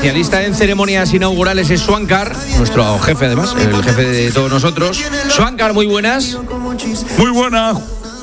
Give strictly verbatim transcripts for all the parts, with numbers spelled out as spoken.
especialista en ceremonias inaugurales es Swankar, nuestro jefe además, el jefe de todos nosotros. Swankar, muy buenas. Muy buenas.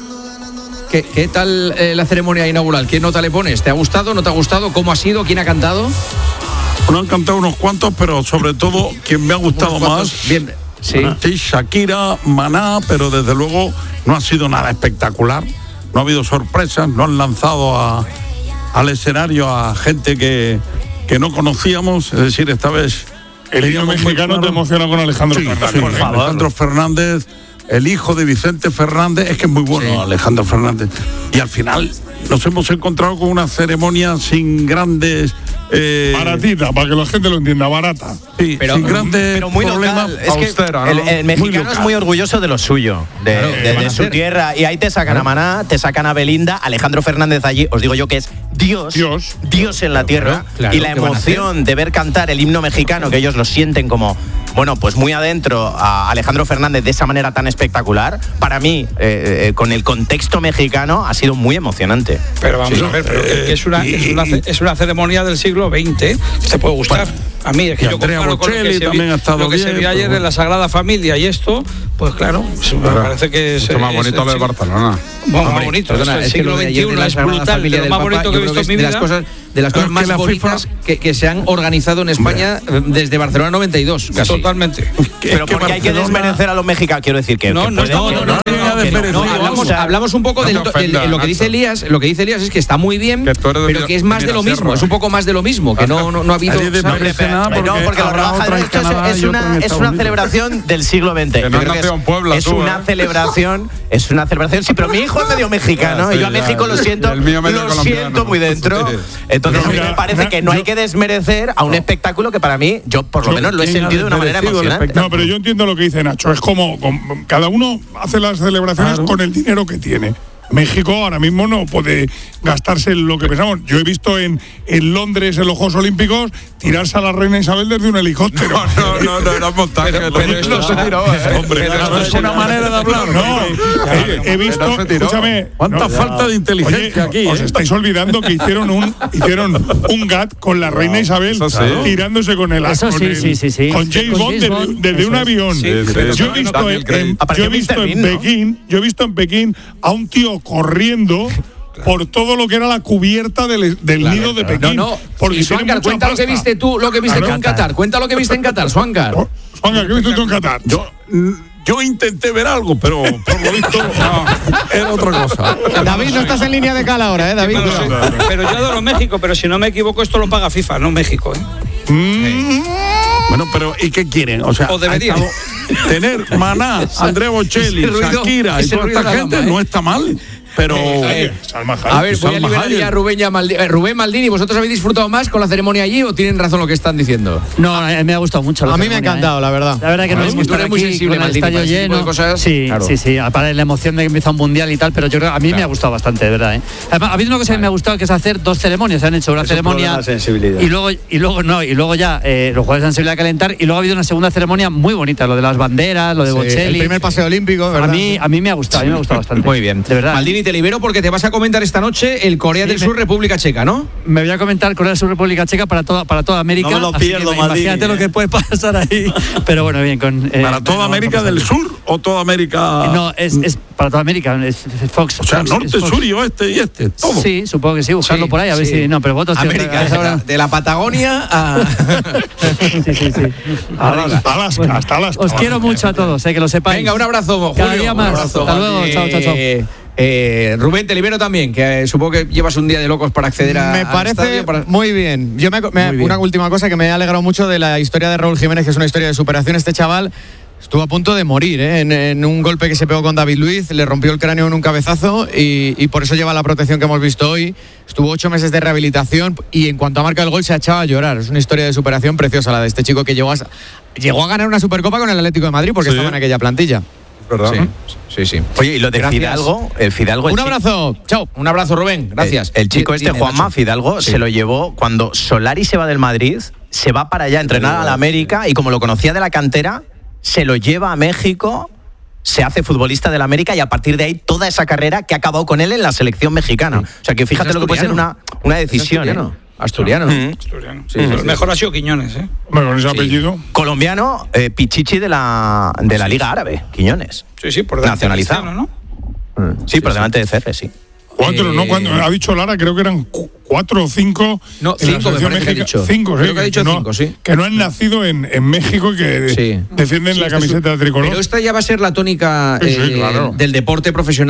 ¿Qué, qué tal eh, la ceremonia inaugural? ¿Qué nota le pones? ¿Te ha gustado? ¿No te ha gustado? ¿Cómo ha sido? ¿Quién ha cantado? Bueno, han cantado unos cuantos, pero sobre todo quien me ha gustado más. Bien, sí. Sí, Shakira, Maná, pero desde luego no ha sido nada espectacular. No ha habido sorpresas, no han lanzado a, al escenario a gente que, que no conocíamos. Es decir, esta vez el himno mexicano claro. Te emociona con Alejandro sí, Fernández. Sí, sí, Alejandro Fernández, el hijo de Vicente Fernández, es que es muy bueno, sí. Alejandro Fernández. Y al final nos hemos encontrado con una ceremonia sin grandes... Eh, baratita, para que la gente lo entienda, barata. Sí, pero, sin grandes pero muy problemas. Local. Es que austera, ¿no? el, el mexicano muy es muy orgulloso de lo suyo, de, claro, de, de su tierra. Y ahí te sacan claro. a Maná, te sacan a Belinda, Alejandro Fernández allí, os digo yo que es Dios, Dios, Dios en la tierra. Claro, y la emoción de ver cantar el himno mexicano, que ellos lo sienten como... Bueno, pues muy adentro a Alejandro Fernández de esa manera tan espectacular, para mí, eh, eh, con el contexto mexicano, ha sido muy emocionante. Pero vamos sí, a ver, pero eh, es, una, es, una, es una ceremonia del siglo veinte, que te puede gustar. Bueno, a mí, es que yo comparo con lo que, se, vi, lo que se vio ayer bueno. en la Sagrada Familia y esto, pues claro, me parece que es... Mucho más bonito lo de Barcelona. Bueno, más bonito, perdona, es el siglo veintiuno, es brutal, de lo más bonito que he visto en mi vida. De las cosas, de las cosas más bonitas que, que se han organizado en España desde Barcelona noventa y dos, casi. Totalmente. Pero porque Barcelona... hay que desmerecer a los mexicanos, quiero decir que... No, que no, puede, no, no, no, no, no, no, no, no hablamos, hablamos un poco no de ofenda, lo que dice Elías, lo que dice Elías es que está muy bien, que pero que es más de lo mismo, es un poco más de lo mismo, que no, no, no ha habido... No, porque lo rebajan, esto es una, es una celebración del siglo veinte. Que no nació en Puebla, es una celebración, es una celebración, sí, pero mi hijo es medio mexicano, y yo a México lo siento, lo siento muy dentro. Entonces a mí me parece que no hay que desmerecer a un espectáculo que para mí, yo por lo menos lo he sentido de una manera emocionante. No, pero yo entiendo lo que dice Nacho, es como, como cada uno hace las celebraciones claro. con el dinero que tiene. México ahora mismo no puede gastarse lo que pensamos. Yo he visto en, en Londres, en los Juegos Olímpicos, tirarse a la reina Isabel desde un helicóptero. No, no, no, no era montaje. Pero, pero esto se tiró, ¿eh? Hombre, pero no es una manera de hablar. No, he, he visto, escúchame. ¿Cuánta no, falta de inteligencia oye, aquí? Os ¿eh? estáis olvidando que hicieron un hicieron un gat con la reina Isabel sí. tirándose con el Eso sí, con, el, sí, sí, sí. con James Bond desde, desde un avión. Sí, sí, sí, yo he visto en, en, yo he visto en Pekín, yo he visto en Pekín a un tío corriendo por todo lo que era la cubierta del, del claro, nido de Pekín. No, no. Porque Swankar, cuenta pasta. Lo que viste tú, lo que viste claro. tú en Qatar. Cuenta lo que viste en Qatar, Swankar. Swankar, ¿qué viste tú en Qatar? Yo, yo intenté ver algo, pero por lo visto no, era otra cosa. David, no estás en línea de cal ahora, ¿eh, David? Pero, sí, pero yo adoro México, pero si no me equivoco, esto lo paga FIFA, no México, ¿eh? Mm. Bueno, pero ¿y qué quieren? O sea, o deberían tener Maná, Andrea Bocelli, Shakira y toda esta gente gama, ¿eh? No está mal. Pero eh, a ver, voy a liberar ya a Rubén, ya Maldini. Rubén Maldini, ¿vosotros habéis disfrutado más con la ceremonia allí o tienen razón lo que están diciendo? No, a mí me ha gustado mucho la A mí me ha encantado, ¿eh? la verdad. La verdad que no es muy, muy sensible, con el Maldini, estadio lleno. Cosas, sí, claro. sí, sí, para la emoción de que empieza un mundial y tal, pero yo creo a mí claro. me ha gustado bastante, de verdad, ¿eh? Además, ha habido una cosa que me ha gustado, que es hacer dos ceremonias. Se han hecho una es ceremonia un y luego y luego no, y luego ya eh, los jugadores de sensibilidad a calentar y luego ha habido una segunda ceremonia muy bonita, lo de las banderas, lo de sí, Bocelli. El primer paseo olímpico, ¿verdad? A mí a mí me ha gustado, a mí me ha gustado bastante. Muy bien. De verdad. Maldini, te libero porque te vas a comentar esta noche el Corea sí, del Sur, me, República Checa, ¿no? Me voy a comentar Corea del Sur, República Checa para toda, para toda América. No me lo pierdo, Maldini. Imagínate lo que puede pasar ahí. Pero bueno, bien. Con, eh, ¿Para toda América del Sur o toda América...? No, es, es para toda América, es Fox. O sea, Fox, norte, Fox. sur y oeste y este, todo. Sí, supongo que sí, buscarlo sí, por ahí, a ver sí. si... No, pero votos... América, de, ahora... de la Patagonia a... sí, sí, sí. Alaska, Alaska, bueno, hasta Alaska. Os quiero mucho a todos, eh, que lo sepáis. Venga, un abrazo, Julio. Cada día más. Abrazo. Hasta luego, eh, chao, chao, chao. Eh, Rubén, te libero también, que eh, supongo que llevas un día de locos para acceder a. Me parece para... muy bien. Yo me, me, muy bien. Una última cosa que me ha alegrado mucho de la historia de Raúl Jiménez, que es una historia de superación. Este chaval estuvo a punto de morir, ¿eh? en, en un golpe que se pegó con David Luiz, le rompió el cráneo en un cabezazo y, y por eso lleva la protección que hemos visto hoy. Estuvo ocho meses de rehabilitación y en cuanto ha marcado el gol se ha echado a llorar. Es una historia de superación preciosa la de este chico que llegó a, llegó a ganar una Supercopa con el Atlético de Madrid porque sí. estaba en aquella plantilla. ¿Verdad? Sí, sí, sí. Oye, y lo de gracias. Fidalgo, el Fidalgo. El un abrazo, chao. Un abrazo, Rubén, gracias. El, el chico este, Juanma Fidalgo, sí. se lo llevó cuando Solari se va del Madrid, se va para allá a entrenar a la América y como lo conocía de la cantera, se lo lleva a México, se hace futbolista del América y a partir de ahí toda esa carrera que ha acabado con él en la selección mexicana. Sí. O sea que fíjate lo que puede ser una, una decisión. ¿eh? Asturiano. Uh-huh. Asturiano. Sí, sí, sí. Mejor ha sido Quiñones, ¿eh? Bueno, con ese sí. apellido. Colombiano, eh, Pichichi de la, de la Liga Árabe, Quiñones. Sí, sí, por delante. Nacionalizado, ¿no? Sí, sí, por delante sí. de C R, sí. Cuatro, eh, ¿no? Cuando ha dicho Lara, creo que eran cuatro o cinco. No, cinco, me parece que ha dicho. Cinco, sí. Creo que ha dicho que no, cinco, sí. Que no han nacido en, en México y que sí. defienden sí, la camiseta su... tricolor. Pero esta ya va a ser la tónica sí, sí, eh, claro. del deporte profesional.